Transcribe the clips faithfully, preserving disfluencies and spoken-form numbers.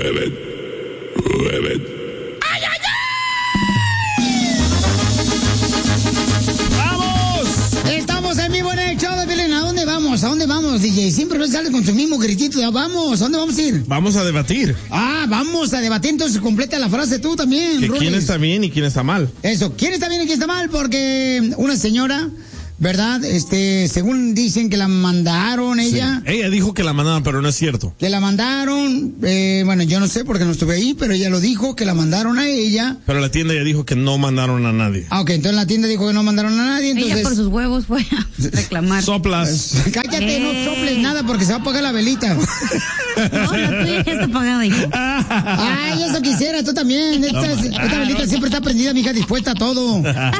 Mueve, mueve. ¡Ay, ay, ay! ¡Vamos! Estamos en vivo en el show de Piolín. ¿A dónde vamos? ¿A dónde vamos, D J? Siempre nos sale con su mismo gritito. Ya vamos. ¿A dónde vamos a ir? Vamos a debatir. Ah, vamos a debatir. Entonces completa la frase tú también, Que Rulis. quién está bien y quién está mal. Eso, ¿quién está bien y quién está mal? Porque una señora, ¿verdad? Este, según dicen que la mandaron ella. Sí. Ella dijo que la mandaron, pero no es cierto. Que la mandaron, eh, bueno, yo no sé porque no estuve ahí, pero ella lo dijo, que la mandaron a ella. Pero la tienda ya dijo que no mandaron a nadie. Ah, ok, entonces la tienda dijo que no mandaron a nadie, entonces... Ella por sus huevos fue a reclamar. Soplas. Cállate, no soples nada porque se va a apagar la velita. No, la tuya ya está apagada, hijo. Ay, eso quisiera, tú también. Esta, esta velita siempre está prendida, mija, dispuesta a todo.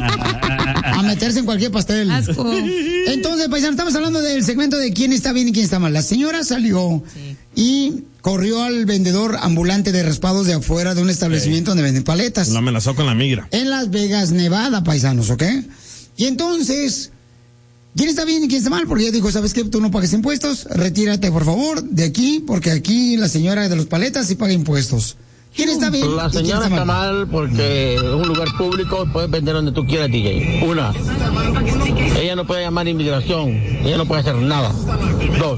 A meterse en cualquier pastel. Asco. Entonces, paisano, estamos hablando del segmento de quién está bien y quién está mal. La señora salió sí. y corrió al vendedor ambulante de raspados de afuera de un establecimiento sí. donde venden paletas. La amenazó con la migra. En Las Vegas, Nevada, paisanos, ¿ok? Y entonces, ¿quién está bien y quién está mal? Porque ella dijo, ¿sabes qué? Tú no pagues impuestos, retírate, por favor, de aquí, porque aquí la señora de los paletas sí paga impuestos. ¿Quién está bien? La señora está mal? está mal porque es un lugar público, puedes vender donde tú quieras, D J. Una, ella no puede llamar a inmigración, ella no puede hacer nada. Dos.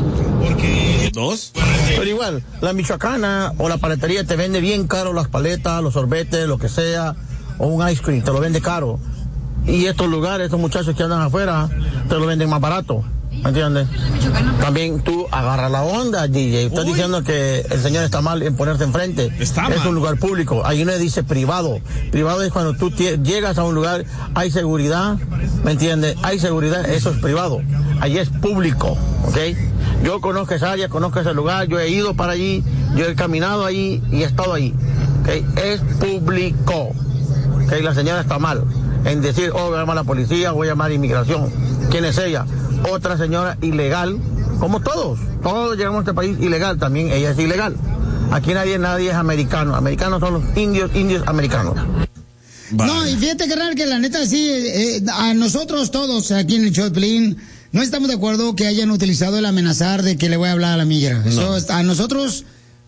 ¿Dos? Pero igual, la michoacana o la paletería te vende bien caro las paletas, los sorbetes, lo que sea, o un ice cream, te lo vende caro. Y estos lugares, estos muchachos que andan afuera, te lo venden más barato. ¿Me entiendes? También tú agarras la onda, D J. Estás Uy. diciendo que el señor está mal en ponerse enfrente. Está es mal. un lugar público. Ahí no dice privado. Privado es cuando tú t- llegas a un lugar, hay seguridad, ¿me entiendes? Hay seguridad, eso es privado. Ahí es público, ¿ok? Yo conozco esa área, conozco ese lugar, yo he ido para allí, yo he caminado allí y he estado ahí, ¿ok? Es público, ¿ok? La señora está mal en decir, oh, voy a llamar a la policía, voy a llamar a inmigración. ¿Quién es ella? Otra señora ilegal, como todos. Todos llegamos a este país ilegal, también ella es ilegal. Aquí nadie, nadie es americano. Americanos son los indios, indios americanos. Vale. No, y fíjate, carnal, que la neta sí, eh, a nosotros todos aquí en el show de Piolín, no estamos de acuerdo que hayan utilizado el amenazar de que le voy a hablar a la migra. No. Eso, a nosotros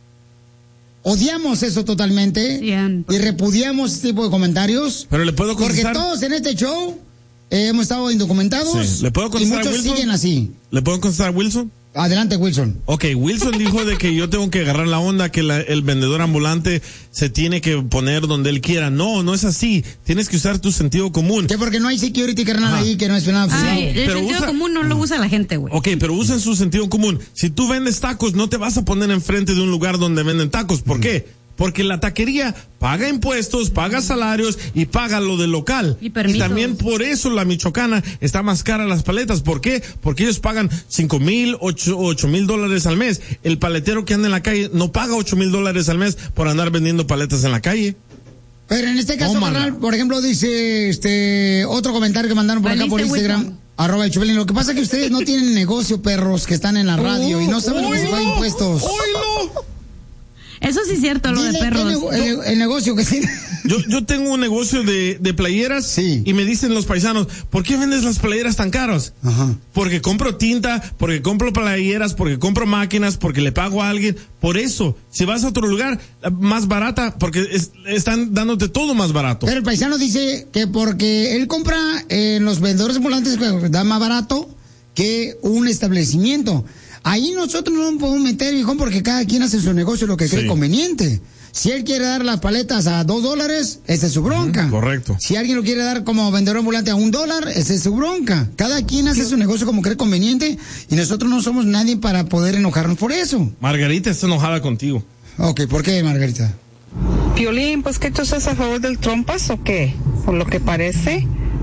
odiamos eso totalmente sí, y repudiamos ese tipo de comentarios. Pero le puedo contestar. Porque todos en este show eh, hemos estado indocumentados sí. ¿Le puedo contestar y muchos a Wilson? siguen así. ¿Le puedo contestar a Wilson? Adelante, Wilson. Ok, Wilson dijo de que yo tengo que agarrar la onda, que la, el vendedor ambulante se tiene que poner donde él quiera. No, no es así. Tienes que usar tu sentido común. Que porque no hay security, carnal, ahí, que no es nada. Ay, el pero sentido usa, común no lo usa la gente, güey. Ok, pero usen su sentido común. Si tú vendes tacos, no te vas a poner enfrente de un lugar donde venden tacos. ¿Por mm. qué? Porque la taquería paga impuestos, paga salarios y paga lo del local. Y permisos. Y también por eso la michoacana está más cara las paletas. ¿Por qué? Porque ellos pagan cinco mil, ocho mil dólares al mes. El paletero que anda en la calle no paga ocho mil dólares al mes por andar vendiendo paletas en la calle. Pero en este caso, carnal, por ejemplo, dice este otro comentario que mandaron por acá por Instagram. Wilson. Arroba el Chupelín. Lo que pasa es que ustedes no tienen negocio, perros, que están en la radio uh, y no saben lo que se pagan impuestos. ¡Oilo! Eso sí es cierto, lo Dile de perros. El, el, el negocio que tiene. Yo, yo tengo un negocio de, de playeras sí. y me dicen los paisanos, ¿por qué vendes las playeras tan caras? Ajá. Porque compro tinta, porque compro playeras, porque compro máquinas, porque le pago a alguien. Por eso, si vas a otro lugar, más barata, porque es, están dándote todo más barato. Pero el paisano dice que porque él compra en los vendedores ambulantes que da más barato que un establecimiento. Ahí nosotros no nos podemos meter, hijo, porque cada quien hace su negocio lo que cree sí. conveniente. Si él quiere dar las paletas a dos dólares, esa es su bronca. Uh-huh, correcto. Si alguien lo quiere dar como vendedor ambulante a un dólar, esa es su bronca. Cada quien hace su negocio como cree conveniente y nosotros no somos nadie para poder enojarnos por eso. Margarita está enojada contigo. Ok, ¿por qué, Margarita? Piolín, pues que tú estás a favor del trompas o qué? Por lo que parece,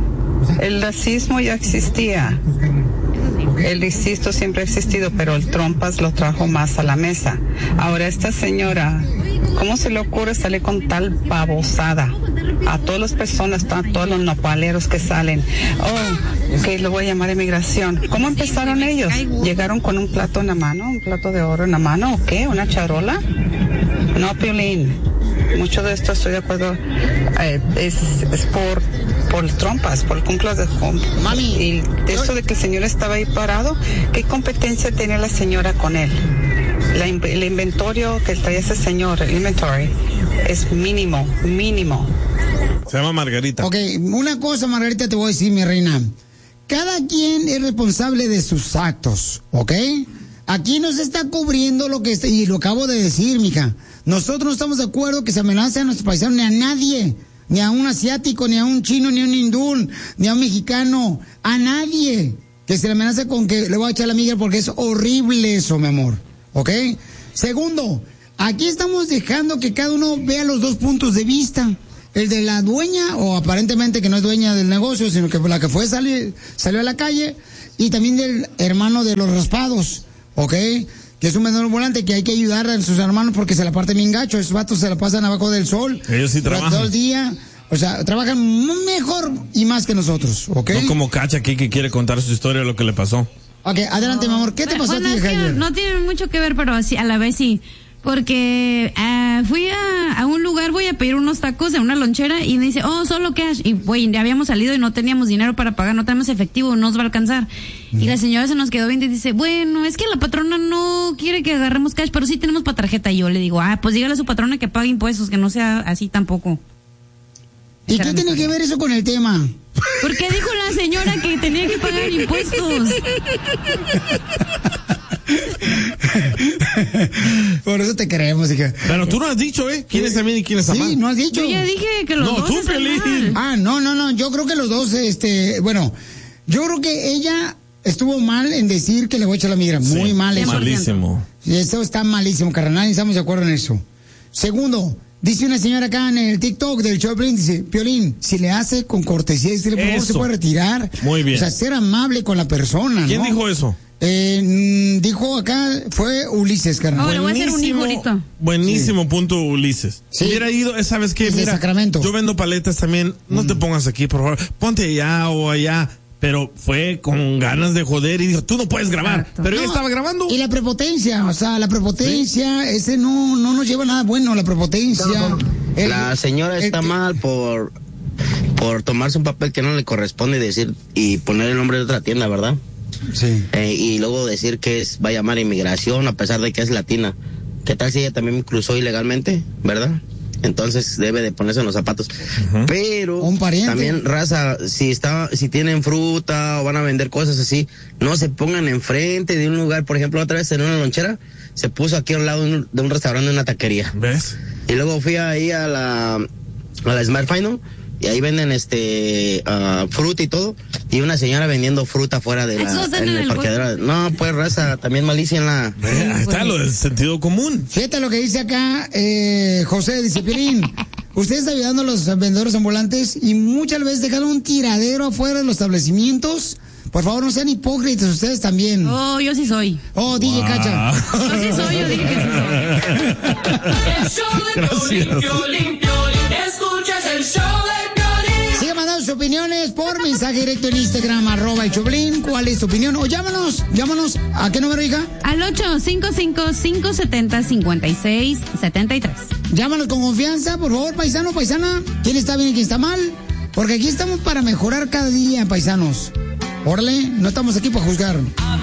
el racismo ya existía. El lististo siempre ha existido, pero el trompas lo trajo más a la mesa. Ahora esta señora, ¿cómo se le ocurre salir con tal babosada? A todas las personas, a todos los nopaleros que salen. Oh, que lo voy a llamar inmigración. ¿Cómo empezaron ellos? ¿Llegaron con un plato en la mano, un plato de oro en la mano o qué? ¿Una charola? No, Piolín. Mucho de esto estoy de acuerdo. Eh, es, es por por trompas, por el cumpleaños de home. Mami. Y esto de que el señor estaba ahí parado, ¿qué competencia tenía la señora con él? la, el inventario que trae ese señor, el inventory, es mínimo, mínimo. Se llama Margarita. Ok, una cosa, Margarita, te voy a decir, mi reina. Cada quien es responsable de sus actos, ¿ok? Aquí no se está cubriendo lo que está, y lo acabo de decir, mija. Nosotros no estamos de acuerdo que se amenace a nuestros paisanos, ni a nadie, ni a un asiático, ni a un chino, ni a un hindú, ni a un mexicano, a nadie que se le amenace con que le voy a echar la migra, porque es horrible eso, mi amor, ¿ok? Segundo, aquí estamos dejando que cada uno vea los dos puntos de vista. El de la dueña, o aparentemente que no es dueña del negocio, sino que la que fue salir, salió a la calle, y también del hermano de los raspados, ¿ok? Que es un vendedor ambulante que hay que ayudar a sus hermanos porque se la parten bien gacho. Esos vatos se la pasan abajo del sol. Ellos sí trabajan todo el día. O sea, trabajan mejor y más que nosotros, ¿ok? No como Cacha aquí que quiere contar su historia de lo que le pasó. Ok, adelante, mi amor. ¿Qué te pasó bueno, a ti, es que Javier? no tiene mucho que ver, pero sí, a la vez sí. Porque uh, fui a, a un lugar, voy a pedir unos tacos en una lonchera y me dice, oh, solo cash. Y güey, ya habíamos salido y no teníamos dinero para pagar, no tenemos efectivo, no nos va a alcanzar. Mm. Y la señora se nos quedó viendo y dice, bueno, es que la patrona no quiere que agarremos cash, pero sí tenemos para tarjeta. Y yo le digo, ah, pues dígale a su patrona que pague impuestos, que no sea así tampoco. ¿Y qué tiene que ver eso con el tema? Porque dijo la señora que tenía que pagar impuestos. Por eso te queremos, hija. Pero tú no has dicho, ¿eh? ¿Quién está bien y quién está mal? Sí, no has dicho. Yo ya dije que los no, dos tú, están Piolín. mal. Ah, no, no, no. Yo creo que los dos, este, bueno, yo creo que ella estuvo mal en decir que le voy a echar la migra. Muy Sí, mal eso. malísimo. Eso está malísimo, carnal. Estamos de acuerdo en eso. Segundo, dice una señora acá en el TikTok del show, dice, Piolín, si le hace con cortesía, decirle, por favor, Eso. se puede retirar. Muy bien. O sea, ser amable con la persona, ¿Quién ¿no? dijo eso? Eh, dijo acá, fue Ulises, carnal. Oh, le voy a hacer un hijo ahorita. Buenísimo sí. punto, Ulises. Sí. Hubiera ido, ¿sabes qué? Desde Mira, Sacramento. yo vendo paletas también, no mm. te pongas aquí, por favor, ponte allá o allá. Pero fue con ganas de joder y dijo, tú no puedes grabar. Exacto. Pero no, ella estaba grabando. Y la prepotencia, o sea, la prepotencia, ¿sí? Ese no, no nos lleva a nada bueno, la prepotencia. El, la señora está el, mal por, por tomarse un papel que no le corresponde y decir, y poner el nombre de otra tienda, ¿verdad? Sí. Eh, y luego decir que es, va a llamar a inmigración a pesar de que es latina. ¿Qué tal si ella también me cruzó ilegalmente, verdad? Entonces debe de ponerse en los zapatos. Uh-huh. Pero también, raza, si está, si tienen fruta o van a vender cosas así, no se pongan enfrente de un lugar. Por ejemplo, otra vez en una lonchera se puso aquí al lado de un, de un restaurante, de una taquería. ¿Ves? Y luego fui ahí a la, a la Smart Final y ahí venden este uh, fruta y todo, y una señora vendiendo fruta fuera de la en el, el parqueadero. No, pues raza, también malicia en la. Sí, ahí está lo del sentido común. Fíjate lo que dice acá eh, José, dice, Piolín, usted está ayudando a los vendedores ambulantes y muchas veces dejan un tiradero afuera de los establecimientos. Por favor, no sean hipócritas, ustedes también. Oh, yo sí soy. Oh, D J Cacha. Yo sí soy, yo dije que sí soy. Gracias. Escuchas el show de Piolín. Siga mandando sus opiniones por mensaje directo en Instagram, arroba el Choplin. ¿Cuál es tu opinión? O llámanos, llámanos. ¿A qué número, hija? Al ocho cinco cinco, cinco siete cero, cinco seis siete tres. Llámanos con confianza, por favor, paisano, paisana. ¿Quién está bien y quién está mal? Porque aquí estamos para mejorar cada día, paisanos. Órale, no estamos aquí para juzgar.